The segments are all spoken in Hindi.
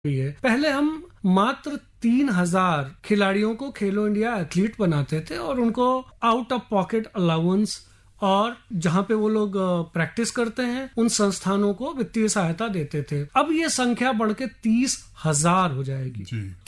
हुई है। पहले हम मात्र 3,000 खिलाड़ियों को खेलो इंडिया एथलीट बनाते थे और उनको आउट ऑफ पॉकेट अलाउंस और जहां पे वो लोग प्रैक्टिस करते हैं उन संस्थानों को वित्तीय सहायता देते थे। अब ये संख्या बढ़ के 30,000 हो जाएगी।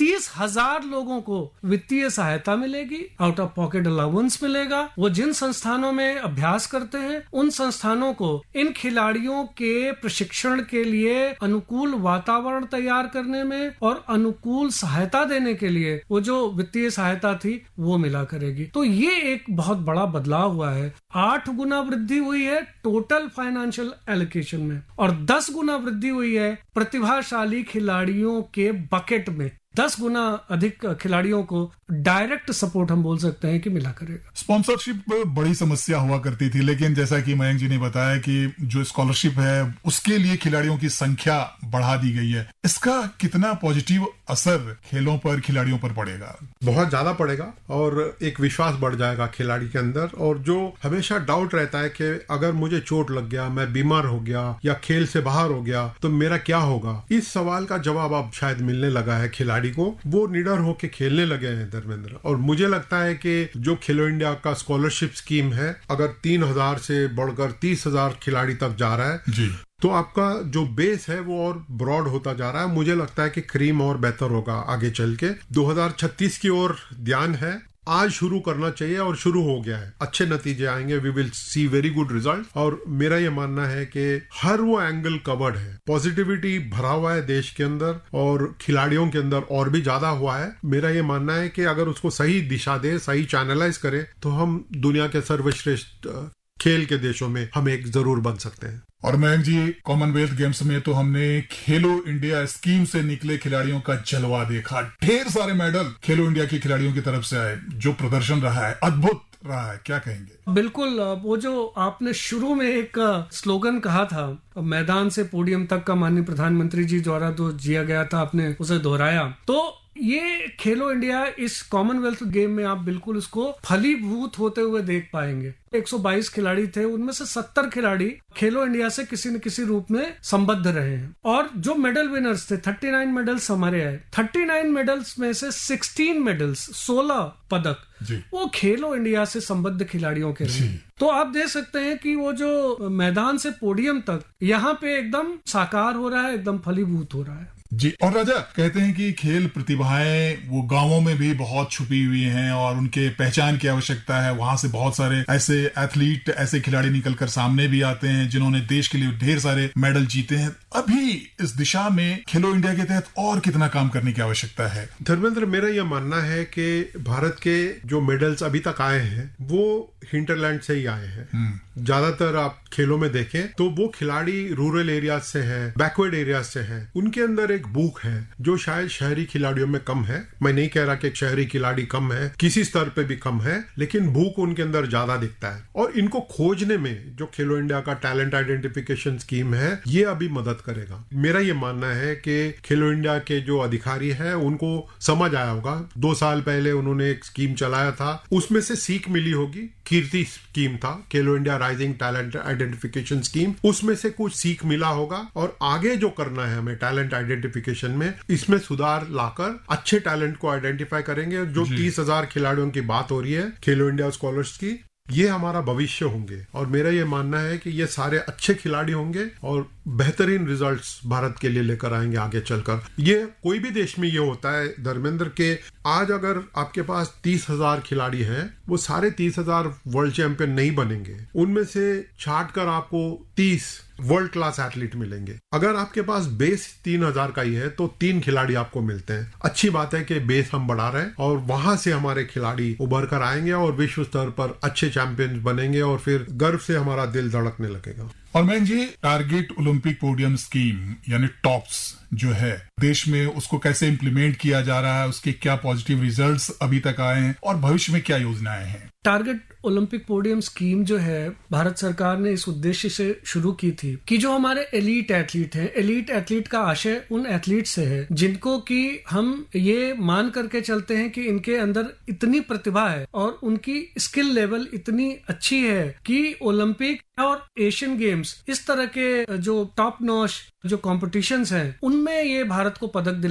30,000 लोगों को वित्तीय सहायता मिलेगी, आउट ऑफ पॉकेट अलाउंस मिलेगा। वो जिन संस्थानों में अभ्यास करते हैं उन संस्थानों को इन खिलाड़ियों के प्रशिक्षण के लिए अनुकूल वातावरण तैयार करने में और अनुकूल सहायता देने के लिए वो जो वित्तीय सहायता थी वो मिला करेगी। तो ये एक बहुत बड़ा बदलाव हुआ है। 8 गुना वृद्धि हुई है टोटल फाइनेंशियल एलोकेशन में और 10 गुना वृद्धि हुई है प्रतिभाशाली खिलाड़ियों के बकेट में। 10 गुना अधिक खिलाड़ियों को डायरेक्ट सपोर्ट हम बोल सकते हैं कि मिला करेगा। स्पॉन्सरशिप बड़ी समस्या हुआ करती थी, लेकिन जैसा कि मयंक जी ने बताया कि जो स्कॉलरशिप है उसके लिए खिलाड़ियों की संख्या बढ़ा दी गई है। इसका कितना पॉजिटिव असर खेलों पर, खिलाड़ियों पर पड़ेगा? बहुत ज्यादा पड़ेगा और एक विश्वास बढ़ जाएगा खिलाड़ी के अंदर। और जो हमेशा डाउट रहता है कि अगर मुझे चोट लग गया, मैं बीमार हो गया या खेल से बाहर हो गया तो मेरा क्या होगा, इस सवाल का जवाब अब शायद मिलने लगा है खिलाड़ी को। वो निडर होके खेलने लगे हैं धर्मेंद्र। और मुझे लगता है कि जो खेलो इंडिया का स्कॉलरशिप स्कीम है, अगर 3,000 से बढ़कर 30,000 खिलाड़ी तक जा रहा है जी, तो आपका जो बेस है वो और ब्रॉड होता जा रहा है। मुझे लगता है कि क्रीम और बेहतर होगा आगे चल के। 2036 की ओर ध्यान है, आज शुरू करना चाहिए और शुरू हो गया है। अच्छे नतीजे आएंगे, we will see very good result. और मेरा ये मानना है कि हर वो एंगल कवर्ड है, पॉजिटिविटी भरा हुआ है देश के अंदर और खिलाड़ियों के अंदर और भी ज्यादा हुआ है। मेरा ये मानना है कि अगर उसको सही दिशा दे, सही चैनलाइज करे तो हम दुनिया के सर्वश्रेष्ठ खेल के देशों में हम एक जरूर बन सकते हैं। और मयंक जी, कॉमनवेल्थ गेम्स में तो हमने खेलो इंडिया स्कीम से निकले खिलाड़ियों का जलवा देखा। ढेर सारे मेडल खेलो इंडिया के खिलाड़ियों की तरफ से आए। जो प्रदर्शन रहा है अद्भुत रहा है, क्या कहेंगे? बिल्कुल, वो जो आपने शुरू में एक स्लोगन कहा था, मैदान से पोडियम तक का माननीय प्रधानमंत्री जी द्वारा जो जिया गया था, आपने उसे दोहराया। तो ये खेलो इंडिया इस कॉमनवेल्थ गेम में आप बिल्कुल इसको फलीभूत होते हुए देख पाएंगे। 122 खिलाड़ी थे, उनमें से 70 खिलाड़ी खेलो इंडिया से किसी न किसी रूप में संबद्ध रहे हैं। और जो मेडल विनर्स थे, 39 मेडल्स हमारे आए। 39 मेडल्स में से 16 मेडल्स, 16 पदक वो खेलो इंडिया से संबद्ध खिलाड़ियों के रहे। तो आप देख सकते हैं कि वो जो मैदान से पोडियम तक यहाँ पे एकदम साकार हो रहा है, एकदम फलीभूत हो रहा है जी। और राजा, कहते हैं कि खेल प्रतिभाएं वो गांवों में भी बहुत छुपी हुई हैं और उनके पहचान की आवश्यकता है। वहां से बहुत सारे ऐसे एथलीट, ऐसे खिलाड़ी निकलकर सामने भी आते हैं जिन्होंने देश के लिए ढेर सारे मेडल जीते हैं। अभी इस दिशा में खेलो इंडिया के तहत और कितना काम करने की आवश्यकता है? धर्मेंद्र, मेरा यह मानना है कि भारत के जो मेडल्स अभी तक आए हैं वो हिंटरलैंड से ही आए हैं। ज्यादातर आप खेलों में देखें तो वो खिलाड़ी रूरल एरिया से हैं, बैकवर्ड एरिया से हैं। उनके अंदर एक भूख है जो शायद शहरी खिलाड़ियों में कम है। मैं नहीं कह रहा कि शहरी खिलाड़ी कम है, किसी स्तर पे भी कम है, लेकिन भूख उनके अंदर ज्यादा दिखता है। और इनको खोजने में जो खेलो इंडिया का टैलेंट आइडेंटिफिकेशन स्कीम है, ये अभी मदद करेगा। मेरा ये मानना है कि खेलो इंडिया के जो अधिकारी हैं उनको समझ आया होगा। 2 साल पहले उन्होंने एक स्कीम चलाया था, उसमें से सीख मिली होगी। कीर्ति स्कीम था, खेलो India rising talent identification scheme, उसमें से कुछ सीख मिला होगा। और आगे जो करना है हमें टैलेंट आइडेंटिफिकेशन में, इसमें सुधार लाकर अच्छे टैलेंट को आइडेंटिफाई करेंगे। जो 30,000 खिलाड़ियों की बात हो रही है खेलो इंडिया स्कॉलर्स की, ये हमारा भविष्य होंगे। और मेरा ये मानना है कि ये सारे अच्छे खिलाड़ी होंगे और बेहतरीन रिजल्ट्स भारत के लिए लेकर आएंगे आगे चलकर। ये कोई भी देश में ये होता है धर्मेंद्र के आज अगर आपके पास 30,000 खिलाड़ी हैं, वो सारे 30,000 वर्ल्ड चैंपियन नहीं बनेंगे। उनमें से छांट कर आपको 30 वर्ल्ड क्लास एथलीट मिलेंगे। अगर आपके पास बेस 3,000 का ही है तो 3 खिलाड़ी आपको मिलते हैं। अच्छी बात है कि बेस हम बढ़ा रहे हैं और वहां से हमारे खिलाड़ी उभर कर आएंगे और विश्व स्तर पर अच्छे चैंपियन बनेंगे और फिर गर्व से हमारा दिल धड़कने लगेगा। और मैं जी, टारगेट ओलंपिक पोडियम स्कीम यानी टॉप्स जो है देश में, उसको कैसे इम्प्लीमेंट किया जा रहा है, उसके क्या पॉजिटिव रिजल्ट्स अभी तक आए हैं और भविष्य में क्या योजनाएं हैं? टारगेट ओलंपिक पोडियम स्कीम जो है भारत सरकार ने इस उद्देश्य से शुरू की थी कि जो हमारे एलीट एथलीट हैं, एलीट एथलीट का आशय उन एथलीट से है जिनको कि हम ये मान करके चलते हैं कि इनके अंदर इतनी प्रतिभा है और उनकी स्किल लेवल इतनी अच्छी है कि ओलंपिक और एशियन गेम्स, इस तरह के जो टॉप नॉच जो कॉम्पिटिशन्स हैं, उनमें ये भारत को पदक